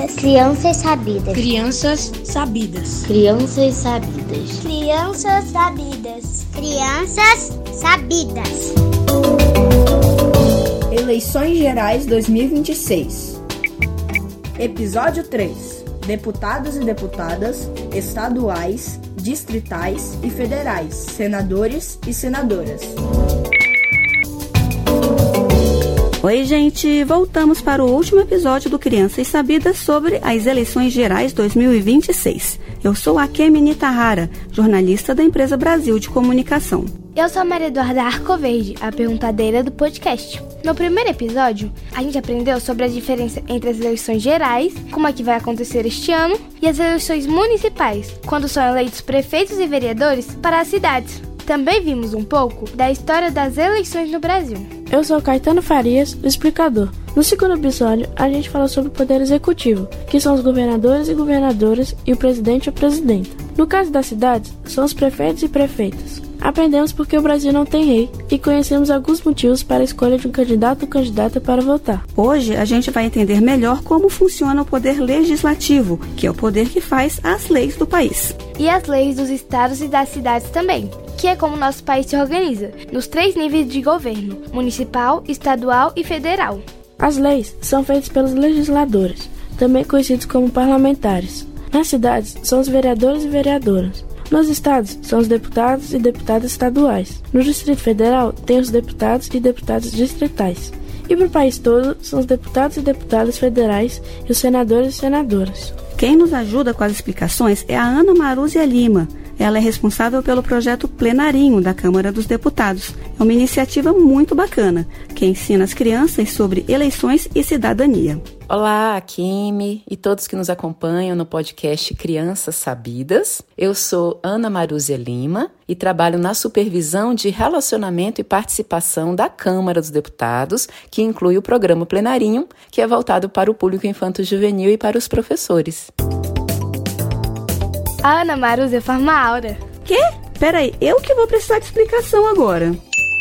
sabidas. Crianças sabidas. Crianças sabidas. Crianças sabidas. Crianças sabidas. Crianças sabidas. Eleições Gerais 2026. Episódio 3. Deputados e deputadas, estaduais, distritais e federais, senadores e senadoras. Oi, gente! Voltamos para o último episódio do Crianças Sabidas sobre as eleições gerais 2026. Eu sou a Kemi Nitahara, jornalista da empresa Brasil de Comunicação. Eu sou a Maria Eduarda Arcoverde, a perguntadeira do podcast. No primeiro episódio, a gente aprendeu sobre a diferença entre as eleições gerais, como é que vai acontecer este ano, e as eleições municipais, quando são eleitos prefeitos e vereadores para as cidades. Também vimos um pouco da história das eleições no Brasil. Eu sou Caetano Farias, o explicador. No segundo episódio, a gente fala sobre o poder executivo, que são os governadores e governadoras e o presidente ou presidenta. No caso das cidades, são os prefeitos e prefeitas. Aprendemos porque o Brasil não tem rei e conhecemos alguns motivos para a escolha de um candidato ou candidata para votar. Hoje a gente vai entender melhor como funciona o poder legislativo, que é o poder que faz as leis do país. E as leis dos estados e das cidades também, que é como nosso país se organiza, nos 3 níveis de governo: municipal, estadual e federal. As leis são feitas pelos legisladores, também conhecidos como parlamentares. Nas cidades, são os vereadores e vereadoras. Nos estados, são os deputados e deputadas estaduais. No Distrito Federal, tem os deputados e deputadas distritais. E para o país todo, são os deputados e deputadas federais e os senadores e senadoras. Quem nos ajuda com as explicações é a Ana Marúzia Lima. Ela é responsável pelo projeto Plenarinho da Câmara dos Deputados. É uma iniciativa muito bacana, que ensina as crianças sobre eleições e cidadania. Olá, Kemi e todos que nos acompanham no podcast Crianças Sabidas. Eu sou Ana Marúzia Lima e trabalho na supervisão de relacionamento e participação da Câmara dos Deputados, que inclui o programa Plenarinho, que é voltado para o público infanto-juvenil e para os professores. A Ana Marúzia forma aura. Quê? Peraí, eu que vou precisar de explicação agora.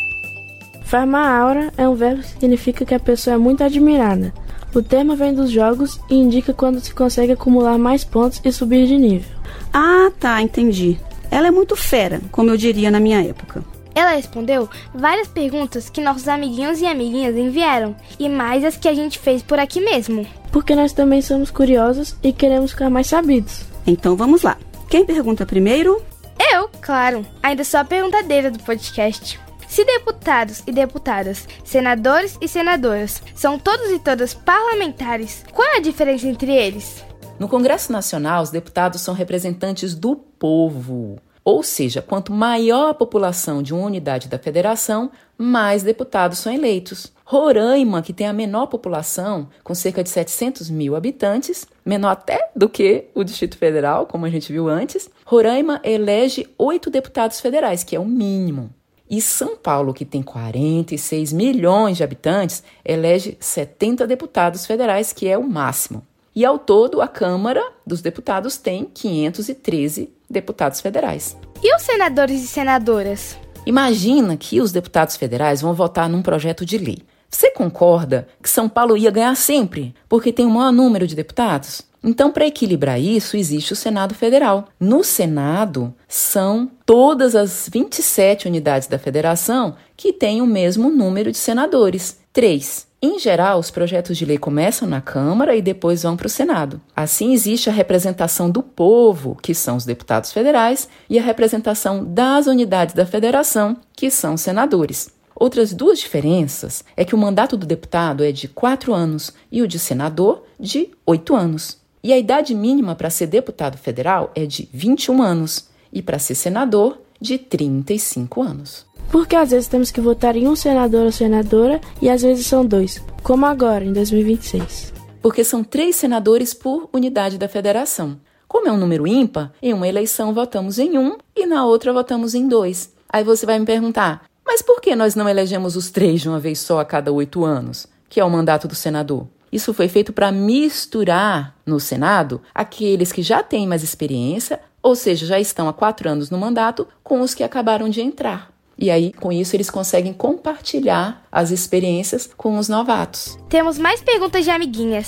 Farmar aura é um verbo que significa que a pessoa é muito admirada. O termo vem dos jogos e indica quando se consegue acumular mais pontos e subir de nível. Ah, tá, entendi. Ela é muito fera, como eu diria na minha época. Ela respondeu várias perguntas que nossos amiguinhos e amiguinhas enviaram, e mais as que a gente fez por aqui mesmo. Porque nós também somos curiosos e queremos ficar mais sabidos. Então vamos lá. Quem pergunta primeiro? Eu, claro. Ainda sou a perguntadeira do podcast. Se deputados e deputadas, senadores e senadoras são todos e todas parlamentares, qual é a diferença entre eles? No Congresso Nacional, os deputados são representantes do povo. Ou seja, quanto maior a população de uma unidade da federação, mais deputados são eleitos. Roraima, que tem a menor população, com cerca de 700 mil habitantes, menor até do que o Distrito Federal, como a gente viu antes, Roraima elege 8 deputados federais, que é o mínimo. E São Paulo, que tem 46 milhões de habitantes, elege 70 deputados federais, que é o máximo. E ao todo, a Câmara dos Deputados tem 513 deputados federais. E os senadores e senadoras? Imagina que os deputados federais vão votar num projeto de lei. Você concorda que São Paulo ia ganhar sempre, porque tem o maior número de deputados? Então, para equilibrar isso, existe o Senado Federal. No Senado, são todas as 27 unidades da federação que têm o mesmo número de senadores, 3. Em geral, os projetos de lei começam na Câmara e depois vão para o Senado. Assim, existe a representação do povo, que são os deputados federais, e a representação das unidades da federação, que são os senadores. Outras 2 diferenças é que o mandato do deputado é de 4 anos e o de senador de 8 anos. E a idade mínima para ser deputado federal é de 21 anos e para ser senador de 35 anos. Porque às vezes temos que votar em um senador ou senadora e às vezes são 2, como agora, em 2026. Porque são 3 senadores por unidade da federação. Como é um número ímpar, em uma eleição votamos em um e na outra votamos em 2. Aí você vai me perguntar, mas por que nós não elegemos os 3 de uma vez só a cada 8 anos, que é o mandato do senador? Isso foi feito para misturar no Senado aqueles que já têm mais experiência, ou seja, já estão há 4 anos no mandato, com os que acabaram de entrar. E aí, com isso, eles conseguem compartilhar as experiências com os novatos. Temos mais perguntas de amiguinhas.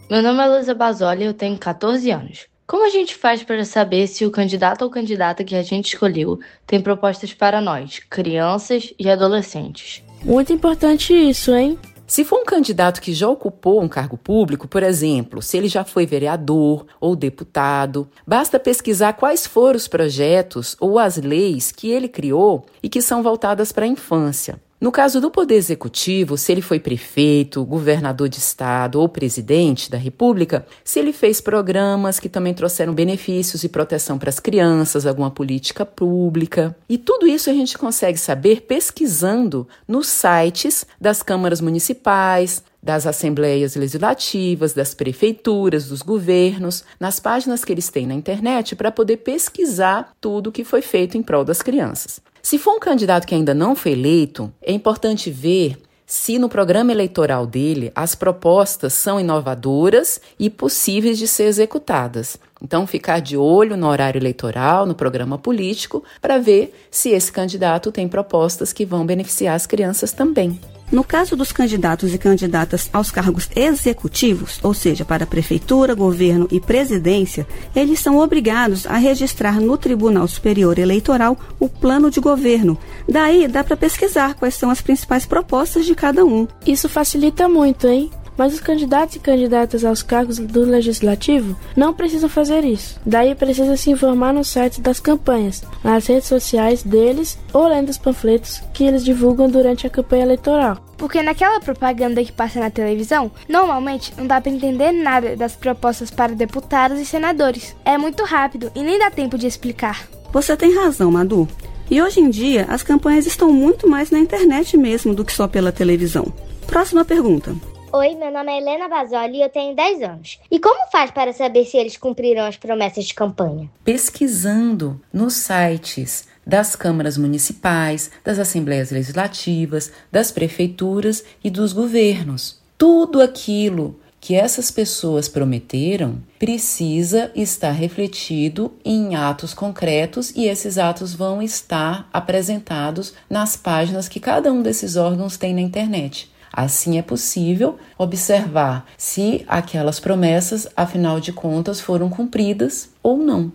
Meu nome é Luísa Basoli e eu tenho 14 anos. Como a gente faz para saber se o candidato ou candidata que a gente escolheu tem propostas para nós, crianças e adolescentes? Muito importante isso, hein? Se for um candidato que já ocupou um cargo público, por exemplo, se ele já foi vereador ou deputado, basta pesquisar quais foram os projetos ou as leis que ele criou e que são voltadas para a infância. No caso do Poder Executivo, se ele foi prefeito, governador de estado ou presidente da República, se ele fez programas que também trouxeram benefícios e proteção para as crianças, alguma política pública. E tudo isso a gente consegue saber pesquisando nos sites das câmaras municipais, das assembleias legislativas, das prefeituras, dos governos, nas páginas que eles têm na internet para poder pesquisar tudo o que foi feito em prol das crianças. Se for um candidato que ainda não foi eleito, é importante ver se no programa eleitoral dele as propostas são inovadoras e possíveis de ser executadas. Então, ficar de olho no horário eleitoral, no programa político, para ver se esse candidato tem propostas que vão beneficiar as crianças também. No caso dos candidatos e candidatas aos cargos executivos, ou seja, para prefeitura, governo e presidência, eles são obrigados a registrar no Tribunal Superior Eleitoral o plano de governo. Daí dá para pesquisar quais são as principais propostas de cada um. Isso facilita muito, hein? Mas os candidatos e candidatas aos cargos do Legislativo não precisam fazer isso. Daí precisa se informar no site das campanhas, nas redes sociais deles ou lendo os panfletos que eles divulgam durante a campanha eleitoral. Porque naquela propaganda que passa na televisão, normalmente não dá para entender nada das propostas para deputados e senadores. É muito rápido e nem dá tempo de explicar. Você tem razão, Madu. E hoje em dia, as campanhas estão muito mais na internet mesmo do que só pela televisão. Próxima pergunta. Oi, meu nome é Helena Basoli e eu tenho 10 anos. E como faz para saber se eles cumpriram as promessas de campanha? Pesquisando nos sites das câmaras municipais, das assembleias legislativas, das prefeituras e dos governos. Tudo aquilo que essas pessoas prometeram precisa estar refletido em atos concretos e esses atos vão estar apresentados nas páginas que cada um desses órgãos tem na internet. Assim é possível observar se aquelas promessas, afinal de contas, foram cumpridas ou não.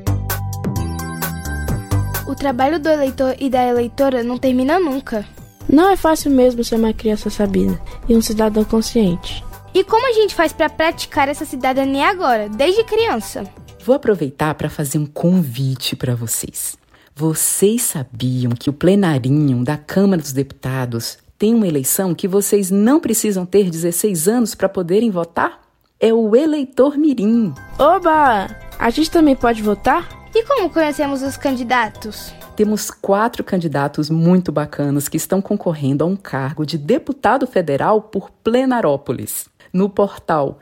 O trabalho do eleitor e da eleitora não termina nunca. Não é fácil mesmo ser uma criança sabida e um cidadão consciente. E como a gente faz para praticar essa cidadania agora, desde criança? Vou aproveitar para fazer um convite para vocês. Vocês sabiam que o plenarinho da Câmara dos Deputados tem uma eleição que vocês não precisam ter 16 anos para poderem votar? É o eleitor mirim. Oba! A gente também pode votar? E como conhecemos os candidatos? Temos 4 candidatos muito bacanas que estão concorrendo a um cargo de deputado federal por Plenarópolis. No portal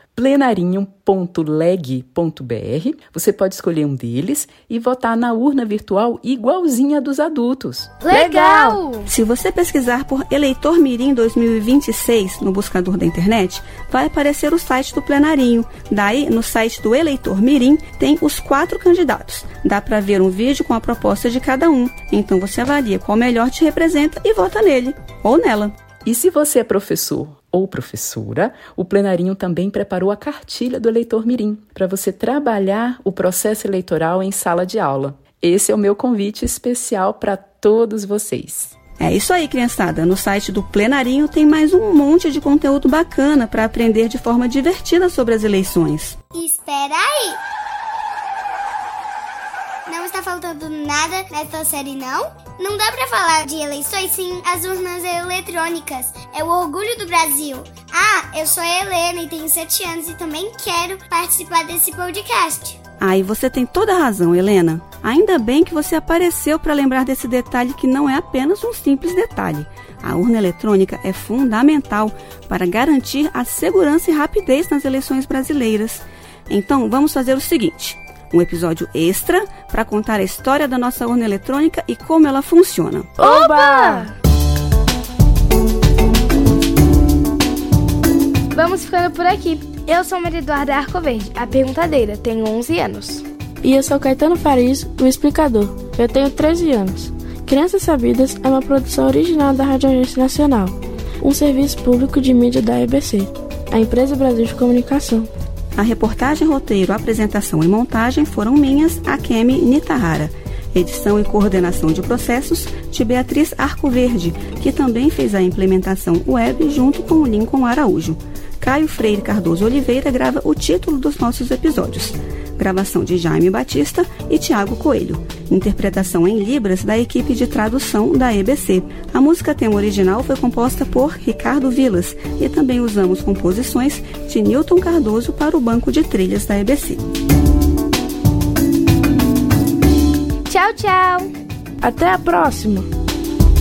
plenarinho.leg.br, você pode escolher um deles e votar na urna virtual igualzinha dos adultos. Legal! Se você pesquisar por Eleitor Mirim 2026 no buscador da internet, vai aparecer o site do Plenarinho. Daí, no site do Eleitor Mirim, tem os 4 candidatos. Dá para ver um vídeo com a proposta de cada um. Então você avalia qual melhor te representa e vota nele ou nela. E se você é professor ou professora, o Plenarinho também preparou a cartilha do Eleitor Mirim para você trabalhar o processo eleitoral em sala de aula. Esse é o meu convite especial para todos vocês. É isso aí, criançada. No site do Plenarinho tem mais um monte de conteúdo bacana para aprender de forma divertida sobre as eleições. Espera aí! Não está faltando nada nessa série, não? Não dá pra falar de eleições sem as urnas eletrônicas. É o orgulho do Brasil. Ah, eu sou a Helena e tenho 7 anos e também quero participar desse podcast. Ah, e você tem toda a razão, Helena. Ainda bem que você apareceu para lembrar desse detalhe que não é apenas um simples detalhe. A urna eletrônica é fundamental para garantir a segurança e rapidez nas eleições brasileiras. Então, vamos fazer o seguinte: um episódio extra para contar a história da nossa urna eletrônica e como ela funciona. Oba! Vamos ficando por aqui. Eu sou Maria Eduarda Arcoverde, a perguntadeira, tenho 11 anos. E eu sou Caetano Farias, o explicador. Eu tenho 13 anos. Crianças Sabidas é uma produção original da Rádio Agência Nacional, um serviço público de mídia da EBC, a Empresa Brasil de Comunicação. A reportagem, roteiro, apresentação e montagem foram minhas, Akemi Nitahara. Edição e coordenação de processos de Beatriz Arcoverde, que também fez a implementação web junto com o Lincoln Araújo. Caio Freire Cardoso Oliveira grava o título dos nossos episódios. Gravação de Jaime Batista e Tiago Coelho. Interpretação em Libras da equipe de tradução da EBC. A música tema original foi composta por Ricardo Vilas e também usamos composições de Newton Cardoso para o banco de trilhas da EBC. Tchau, tchau! Até a próxima!